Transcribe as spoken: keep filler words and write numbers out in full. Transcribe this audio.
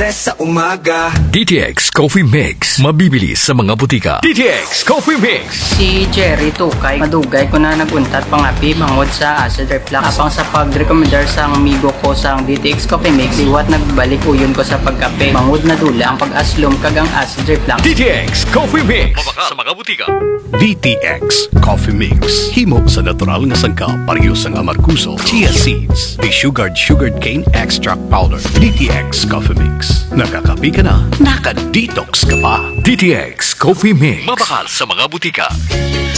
stress sa umaga. D T X Coffee Mix. Mabibili sa mga butika. D T X Coffee Mix. Si Jerry Tukay, madugay ko na naguntat pangapi bangod sa acid reflux. Apang sa pag-recommendar sa amigo ko sa D T X Coffee Mix, iwat nagbalik uyon ko sa pagkape. Bangod na dula ang pag-aslom kagang acid reflux. D T X Coffee Mix. Mabaka sa mga butika. D T X Coffee Mix. Himo sa natural nga sangka, parehas ang amarkuso, chia seeds, the sugared sugared cane extract powder. D T X Coffee Mix. Nakakapi ka na, naka-detox ka pa. D T X Coffee Mix. Mabakal sa mga butika.